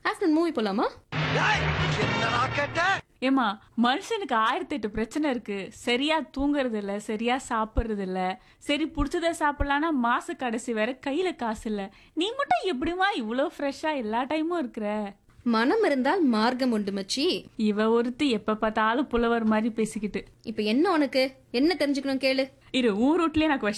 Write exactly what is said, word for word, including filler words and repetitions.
Afternoon movie போலாமா? ஏமா, மனுஷனுக்கு ஆயிரத்தி எட்டு பிரச்சனை இருக்கு. சரியா தூங்குறது இல்ல, சரியா சாப்பிடுறது இல்ல. சரி புடிச்சத சாப்பிடலான்னா மாச கடைசி வேற கையில காசு இல்ல. நீ மட்டும் எப்படிமா இவ்ளோ ஃப்ரெஷ்ஷா எல்லா டைமும் இருக்கிற? மனம் இருந்தால் மார்க்கம் உண்டு மச்சி. இவ ஒருத்தி எப்ப பார்த்தாலும் புலவர் மாதிரி பேசிக்கிட்டு. இப்ப என்ன உனக்கு என்ன தெரிஞ்சுக்கணும் கேளு. இரு, ஊர் ரூட்லயே நான்